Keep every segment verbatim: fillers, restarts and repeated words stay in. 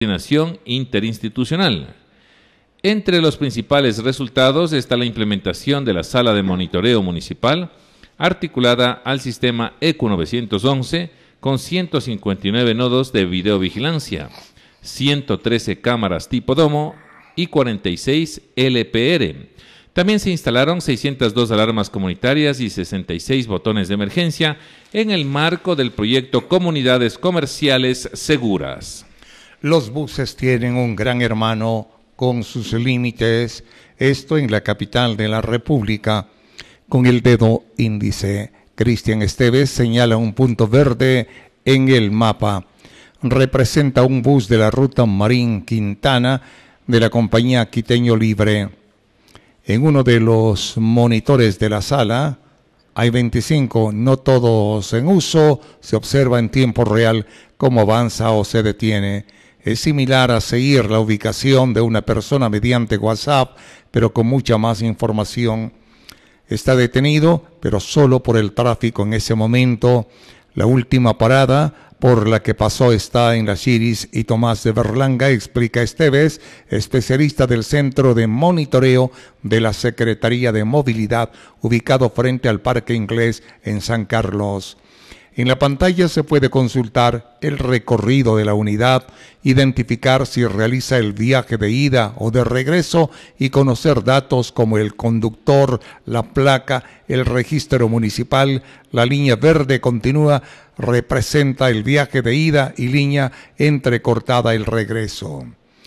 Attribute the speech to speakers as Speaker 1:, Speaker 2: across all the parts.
Speaker 1: coordinación interinstitucional. Entre los principales resultados está la implementación de la Sala de Monitoreo Municipal, articulada al sistema E Q novecientos once, con ciento cincuenta y nueve nodos de videovigilancia, ciento trece cámaras tipo domo y cuarenta y seis L P R. También se instalaron seiscientas dos alarmas comunitarias y sesenta y seis botones de emergencia en el marco del proyecto Comunidades Comerciales Seguras.
Speaker 2: Los buses tienen un gran hermano con sus límites, esto en la capital de la República. Con el dedo índice, Cristian Esteves señala un punto verde en el mapa. Representa un bus de la ruta Marín Quintana de la compañía Quiteño Libre. En uno de los monitores de la sala hay veinticinco, no todos en uso, se observa en tiempo real cómo avanza o se detiene. Es similar a seguir la ubicación de una persona mediante WhatsApp, pero con mucha más información. Está detenido, pero solo por el tráfico en ese momento. La última parada por la que pasó está en Las Chiris y Tomás de Berlanga, explica Esteves, especialista del Centro de Monitoreo de la Secretaría de Movilidad, ubicado frente al Parque Inglés en San Carlos. En la pantalla se puede consultar el recorrido de la unidad, identificar si realiza el viaje de ida o de regreso y conocer datos como el conductor, la placa, el registro municipal. La línea verde continúa representa el viaje de ida y línea entrecortada el regreso.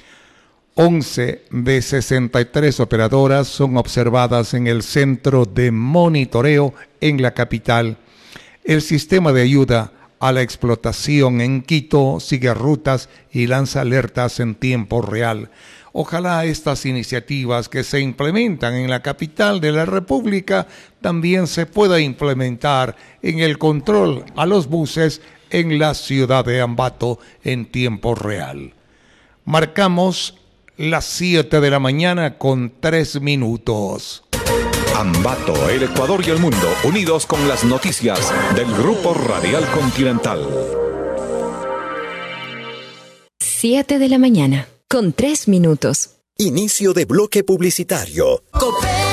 Speaker 2: once de sesenta y tres operadoras son observadas en el centro de monitoreo en la capital. El sistema de ayuda a la explotación en Quito sigue rutas y lanza alertas en tiempo real. Ojalá estas iniciativas que se implementan en la capital de la República también se pueda implementar en el control a los buses en la ciudad de Ambato en tiempo real. Marcamos las siete de la mañana con tres minutos.
Speaker 3: Ambato, el Ecuador y el mundo, unidos con las noticias del Grupo Radial Continental.
Speaker 4: siete de la mañana, con tres minutos.
Speaker 5: Inicio de bloque publicitario.
Speaker 6: Copé.